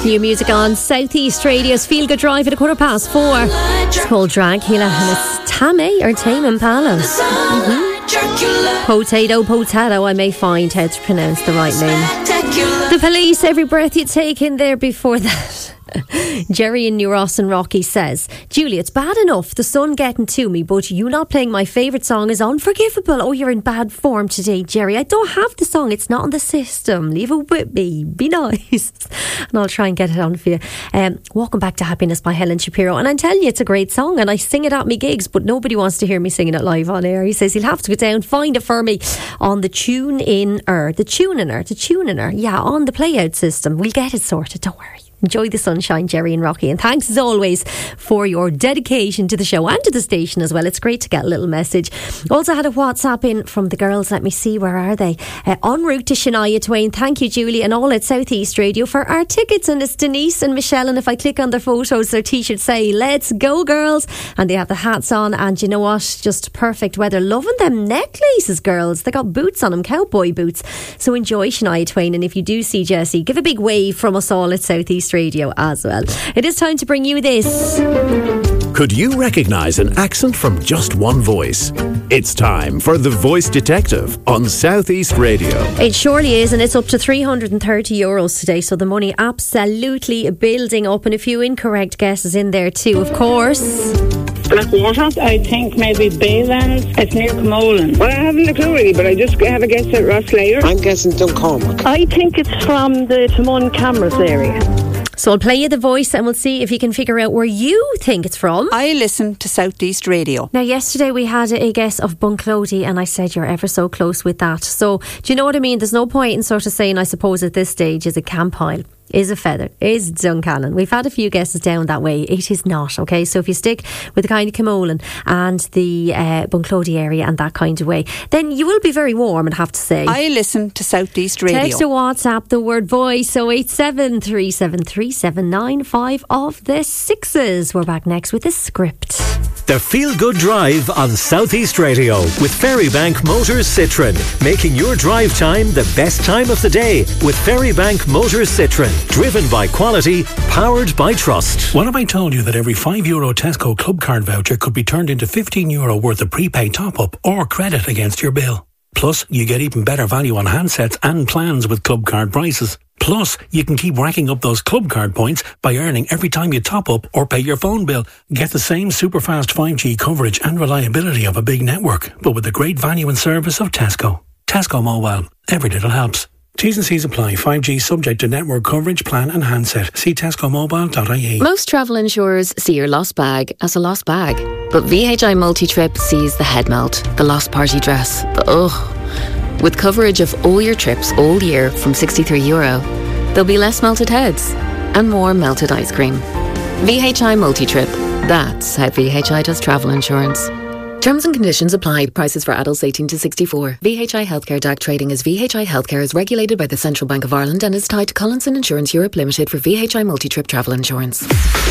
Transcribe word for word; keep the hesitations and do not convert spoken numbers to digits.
New music on Southeast Radio's Feel Good Drive at a quarter past four. It's called Dragula and it's Tame or Tame Impala. Mm-hmm. Potato, potato, I may find how to pronounce the right name. The Police, Every Breath You Take in there before that. Jerry in New Ross and Rocky says, Julie, it's bad enough the sun getting to me, but you not playing my favourite song is unforgivable. Oh, you're in bad form today, Jerry. I don't have the song, it's not on the system. Leave it with me, be nice. And I'll try and get it on for you. um, Walking Back to Happiness by Helen Shapiro, and I'm telling you, it's a great song and I sing it at me gigs, but nobody wants to hear me singing it live on air. He says he'll have to go down, find it for me on the tune in er the tuning er the tuning er yeah, on the play out system. We'll get it sorted, don't worry. Enjoy the sunshine, Jerry and Rocky. And thanks as always for your dedication to the show and to the station as well. It's great to get a little message. Also had a WhatsApp in from the girls. Let me see, where are they? Uh, en route to Shania Twain. Thank you, Julie, and all at Southeast Radio for our tickets. And it's Denise and Michelle. And if I click on their photos, their t-shirts say, let's go, girls. And they have the hats on. And you know what? Just perfect weather. Loving them necklaces, girls. They got boots on them, cowboy boots. So enjoy Shania Twain. And if you do see Jessie, give a big wave from us all at Southeast Radio as well. It is time to bring you this. Could you recognise an accent from just one voice? It's time for The Voice Detective on Southeast Radio. It surely is, and it's up to three hundred thirty euros today, so the money absolutely building up, and a few incorrect guesses in there too, of course. Blackwater, I think maybe Baylands. It's near Camolan. Well, I haven't a clue really, but I just have a guess at Rosslayer. I'm guessing Duncormac. I think it's from the Timon Cameras area. So I'll play you the voice and we'll see if you can figure out where you think it's from. I listen to Southeast Radio. Now, yesterday we had a guess of Bunclody and I said you're ever so close with that. So, do you know what I mean? There's no point in sort of saying, I suppose at this stage, is it Campile? Is a feather? Is Duncannon? We've had a few guesses down that way. It is not, okay? So if you stick with the kind of Camolan and the uh, Bunclody area and that kind of way, then you will be very warm, I'd have to say. I listen to Southeast Radio. Text or WhatsApp the word voice, oh eight seven three seven three seven nine five of the sixes. We're back next with the script. The Feel Good Drive on Southeast Radio with Ferrybank Motors Citroen, making your drive time the best time of the day with Ferrybank Motors Citroen, driven by quality, powered by trust. What if I told you that every five euro Tesco Club Card voucher could be turned into fifteen euro worth of prepaid top-up or credit against your bill? Plus, you get even better value on handsets and plans with Club Card prices. Plus, you can keep racking up those Club Card points by earning every time you top up or pay your phone bill. Get the same super fast five G coverage and reliability of a big network, but with the great value and service of Tesco. Tesco Mobile. Every little helps. T's and C's apply. five G subject to network coverage, plan and handset. See tesco mobile dot I E. Most travel insurers see your lost bag as a lost bag. But V H I Multi-Trip sees the head melt, the lost party dress, the ugh. With coverage of all your trips all year from sixty-three euro, there'll be less melted heads and more melted ice cream. V H I Multi-Trip. That's how V H I does travel insurance. Terms and conditions apply. Prices for adults eighteen to sixty-four. V H I Healthcare D A C trading as V H I Healthcare is regulated by the Central Bank of Ireland and is tied to Collinson Insurance Europe Limited for V H I Multi-Trip travel insurance.